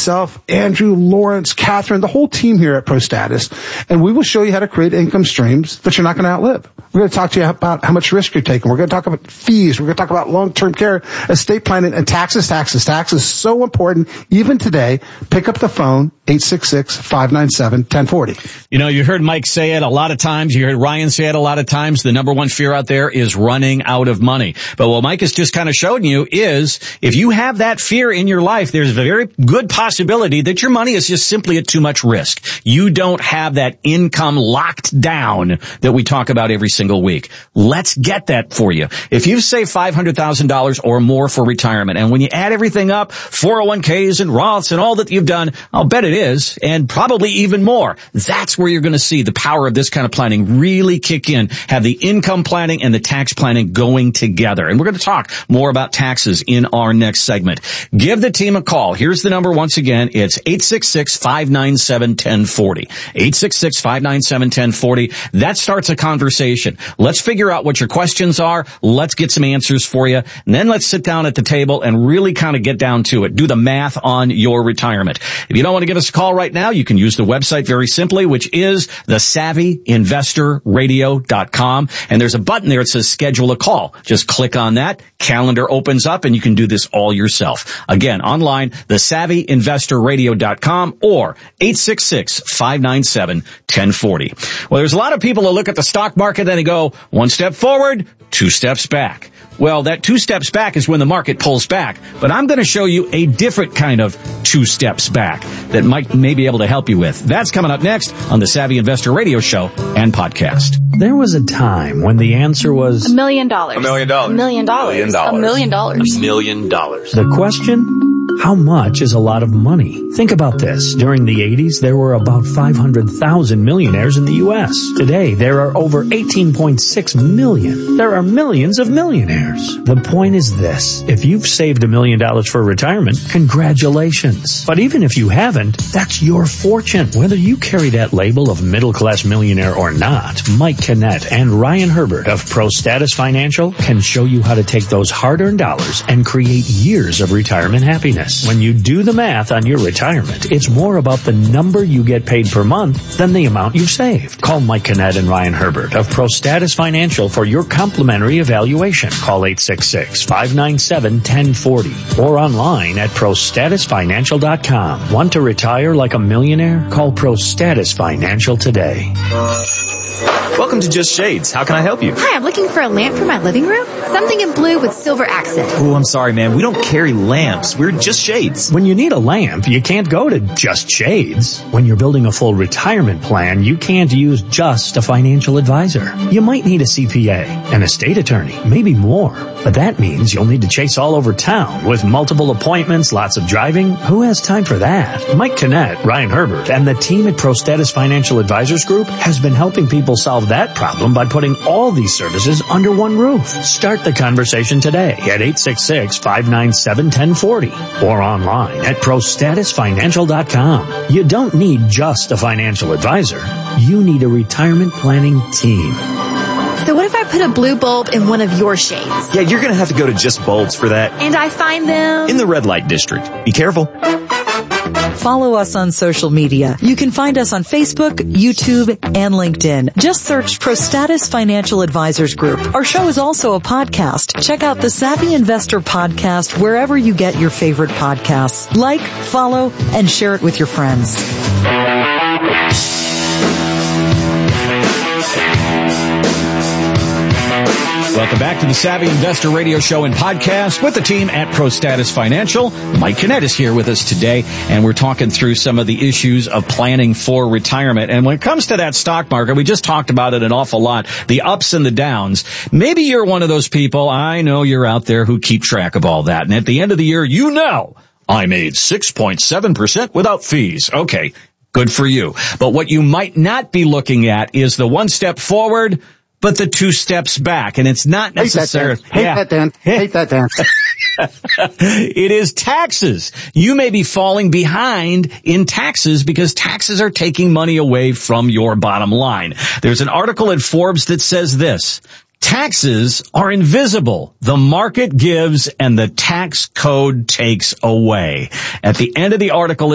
myself, Andrew, Lawrence, Catherine, the whole team here at ProStatus, and we will show you how to create income streams that you're not going to outlive. We're going to talk to you about how much risk you're taking. We're going to talk about fees. We're going to talk about long-term care, estate planning, and taxes. Taxes is so important. Even today, pick up the phone, 866-597-1040. You know, you heard Mike say it a lot of times. You heard Ryan say it a lot of times. The number one fear out there is running out of money. But what Mike has just kind of shown you is if you have that fear in your life, there's a very good possibility that your money is just simply at too much risk. You don't have that income locked down that we talk about every single week. Let's get that for you. If you've saved $500,000 or more for retirement, and when you add everything up, 401ks and Roths and all that you've done, I'll bet it is, and probably even more. That's where you're going to see the power of this kind of planning really kick in, have the income planning and the tax planning going together. And we're going to talk more about taxes in our next segment. Give the team a call. Here's the number once again. It's 866-597-1040. 866-597-1040. That starts a conversation. Let's figure out what your questions are. Let's get some answers for you. And then let's sit down at the table and really kind of get down to it. Do the math on your retirement. If you don't want to give us a call right now, you can use the website very simply, which is thesavvyinvestorradio.com. And there's a button there that says schedule a call. Just click on that. Calendar opens up and you can do this all yourself. Again, online, thesavvyinvestorradio.com or 866-597-1040. Well, there's a lot of people that look at the stock market and they go, one step forward, two steps back. Well, that two steps back is when the market pulls back. But I'm going to show you a different kind of two steps back that Mike may be able to help you with. That's coming up next on the Savvy Investor Radio Show and podcast. There was a time when the answer was $1 million. $1 million. $1 million. $1 million. $1 million. the question, how much is a lot of money? Think about this. During the 80s, there were about 500,000 millionaires in the U.S. Today, there are over 18.6 million. There are millions of millionaires. The point is this. If you've saved $1 million for retirement, congratulations. But even if you haven't, that's your fortune. Whether you carry that label of middle-class millionaire or not, Mike Kinnett and Ryan Herbert of ProStatus Financial can show you how to take those hard-earned dollars and create years of retirement happiness. When you do the math on your retirement, it's more about the number you get paid per month than the amount you've saved. Call Mike Kinnett and Ryan Herbert of ProStatus Financial for your complimentary evaluation. Call 866-597-1040 or online at ProStatusFinancial.com. Want to retire like a millionaire? Call ProStatus Financial today. Welcome to Just Shades. How can I help you? Hi, I'm looking for a lamp for my living room. Something in blue with silver accent. Oh, I'm sorry, man. We don't carry lamps. We're Just Shades. When you need a lamp, you can't go to Just Shades. When you're building a full retirement plan, you can't use just a financial advisor. You might need a CPA, an estate attorney, maybe more. But that means you'll need to chase all over town with multiple appointments, lots of driving. Who has time for that? Mike Kinnett, Ryan Herbert, and the team at ProStatus Financial Advisors Group has been helping people solve that problem by putting all these services under one roof. Start the conversation today at 866-597-1040 or online at ProStatusFinancial.com. You don't need just a financial advisor. You need a retirement planning team. So what if I put a blue bulb in one of your shades? Yeah, you're going to have to go to Just Bulbs for that. And I find them In the red light district. Be careful. Follow us on social media. You can find us on Facebook, YouTube, and LinkedIn. Just search ProStatus Financial Advisors Group. Our show is also a podcast. Check out the Savvy Investor Podcast wherever you get your favorite podcasts. Like, follow, and share it with your friends. Welcome back to the Savvy Investor Radio Show and podcast with the team at ProStatus Financial. Mike Kinnett is here with us today, and we're talking through some of the issues of planning for retirement. And when it comes to that stock market, we just talked about it an awful lot, the ups and the downs. Maybe you're one of those people, I know you're out there, who keep track of all that. And at the end of the year, you know, I made 6.7% without fees. Okay, good for you. But what you might not be looking at is the one step forward, but the two steps back. And it's not necessarily... Hate that, Dan. Hate that, Dan. It is taxes. You may be falling behind in taxes because taxes are taking money away from your bottom line. There's an article in Forbes that says this: taxes are invisible. The market gives and the tax code takes away. At the end of the article,